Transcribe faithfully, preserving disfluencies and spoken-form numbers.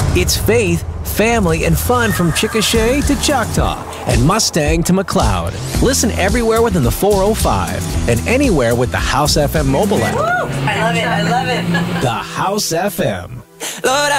It's faith, family, and fun from Chickasha to Choctaw and Mustang to McLeod. Listen everywhere within the four oh five and anywhere with the House F M mobile app. Woo! I love it. I love it. The House F M. Lord,